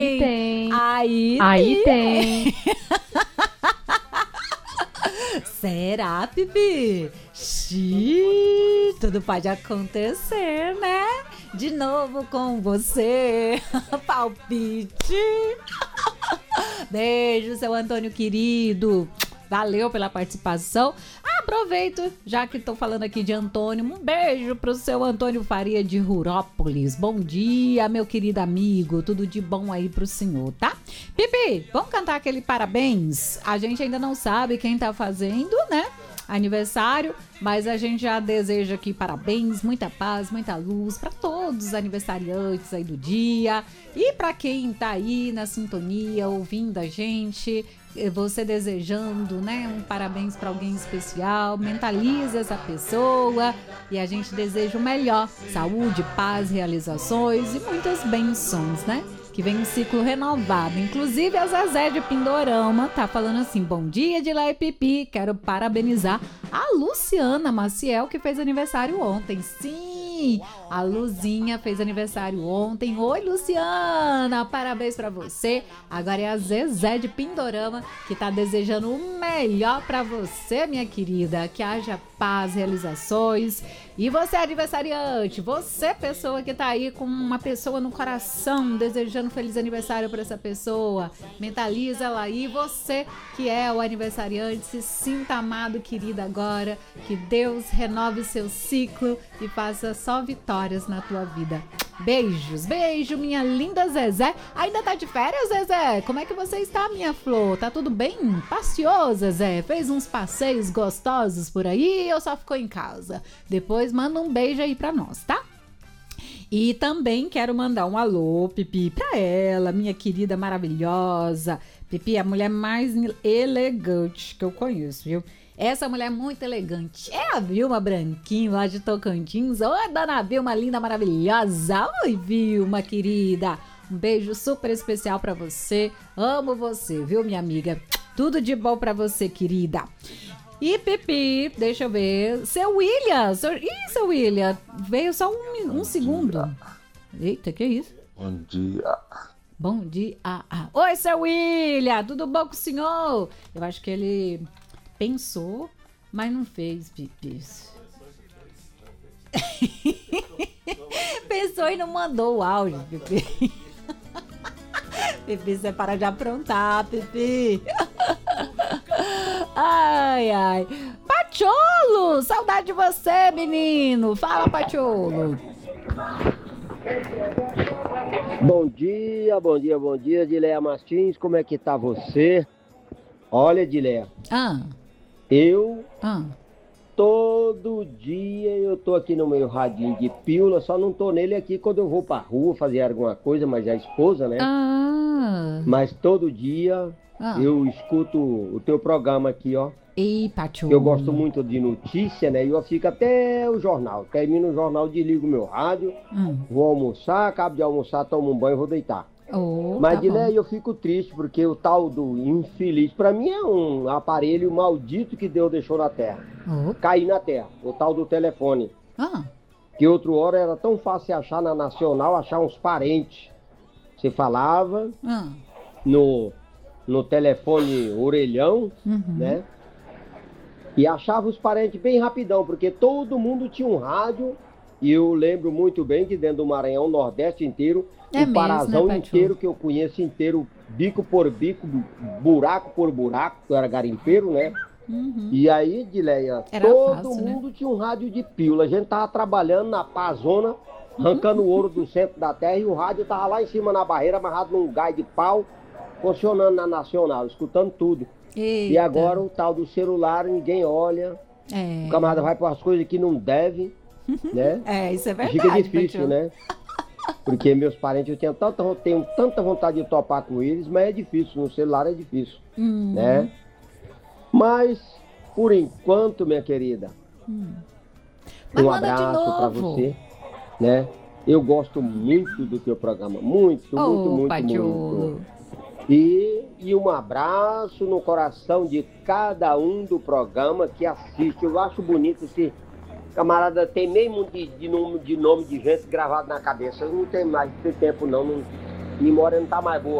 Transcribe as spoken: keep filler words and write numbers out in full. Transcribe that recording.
Tem. Aí, Aí tem. Será, Pipi? Xiii, tudo pode acontecer, né? De novo com você. Palpite. Beijo, seu Antônio querido. Valeu pela participação. Aproveito, já que estou falando aqui de Antônio, um beijo pro seu Antônio Faria de Rurópolis. Bom dia, meu querido amigo. Tudo de bom aí pro senhor, tá? Pipi, vamos cantar aquele parabéns? A gente ainda não sabe quem tá fazendo, né? Aniversário, mas a gente já deseja aqui parabéns, muita paz, muita luz para todos os aniversariantes aí do dia e para quem tá aí na sintonia ouvindo a gente, você desejando, né, um parabéns para alguém especial, mentaliza essa pessoa e a gente deseja o melhor, saúde, paz, realizações e muitas bênçãos, né? Que vem um ciclo renovado. Inclusive a Zezé de Pindorama tá falando assim: bom dia, Dilé e Pipi, quero parabenizar a Luciana Maciel, que fez aniversário ontem. Sim, a Luzinha fez aniversário ontem. Oi, Luciana, parabéns pra você. Agora é a Zezé de Pindorama que tá desejando o melhor pra você, minha querida, que haja paz, realizações. E você, aniversariante, você, pessoa que tá aí com uma pessoa no coração, desejando feliz aniversário para essa pessoa, mentaliza ela aí. Você que é o aniversariante, se sinta amado, querida, agora. Que Deus renove seu ciclo e faça só vitórias na tua vida. Beijos, beijo, minha linda Zezé. Ainda tá de férias, Zezé? Como é que você está, minha flor? Tá tudo bem? Passeou, Zezé? Fez uns passeios gostosos por aí ou só ficou em casa? Depois manda um beijo aí pra nós, tá? E também quero mandar um alô, Pipi, pra ela, minha querida maravilhosa. Pipi, a mulher mais elegante que eu conheço, viu? Essa mulher é muito elegante. É a Vilma Branquinho, lá de Tocantins. Oi, dona Vilma, linda, maravilhosa. Oi, Vilma, querida. Um beijo super especial pra você. Amo você, viu, minha amiga? Tudo de bom pra você, querida. E Pipi, deixa eu ver. Seu William. Seu... Ih, seu William. Veio só um, um segundo. Eita, que isso? Bom dia. Bom dia. Ah, ah. Oi, seu William. Tudo bom com o senhor? Eu acho que ele... pensou, mas não fez, Pipi. Pensou e não mandou o áudio, Pipi. Pipi, você para de aprontar, Pipi. Ai, ai. Pacholo, saudade de você, menino. Fala, Pacholo. Bom dia, bom dia, bom dia, Dileia Martins. Como é que tá você? Olha, Dileia. Ah. Eu, ah. todo dia eu tô aqui no meu radinho de pílula, só não tô nele aqui quando eu vou pra rua fazer alguma coisa, mas é a esposa, né? Ah. Mas todo dia ah. eu escuto o teu programa aqui, ó. Ei, Pacho. Eu gosto muito de notícia, né? E eu fico até o jornal. Termino o jornal, desligo o meu rádio, hum. vou almoçar, acabo de almoçar, tomo um banho e vou deitar. Oh, Mas, tá Dileia, eu fico triste porque o tal do infeliz, pra mim é um aparelho maldito que Deus deixou na terra. Oh. Cair na terra, o tal do telefone. Ah. Que outra hora era tão fácil achar na Nacional, achar uns parentes. Você falava ah. no, no telefone orelhão, uhum. né? E achava os parentes bem rapidão, porque todo mundo tinha um rádio. E eu lembro muito bem que dentro do Maranhão, Nordeste inteiro, é o mesmo, Parazão, né, inteiro, que eu conheço inteiro, bico por bico, buraco por buraco, que eu era garimpeiro, né? Uhum. E aí, Dileia, era todo fácil, mundo né? tinha um rádio de pílula. A gente tava trabalhando na Pazona, arrancando o ouro do centro da terra, e o rádio tava lá em cima na barreira, amarrado num gás de pau, funcionando na Nacional, escutando tudo. Eita. E agora o tal do celular, ninguém olha, é. o camarada vai para as coisas que não deve, né? É, isso é verdade. Fica difícil, né? Porque meus parentes, eu tenho tanta, tenho tanta vontade de topar com eles, mas é difícil, no celular é difícil, hum. né? Mas, por enquanto, minha querida, hum. um abraço para você, né? Eu gosto muito do teu programa, muito, oh, muito, muito, Pacholo. muito. E, e um abraço no coração de cada um do programa que assiste. Eu acho bonito esse camarada, tem meio de, de, nome, de nome de gente gravado na cabeça. Eu não tenho mais tem tempo não, não. memória não tá mais boa.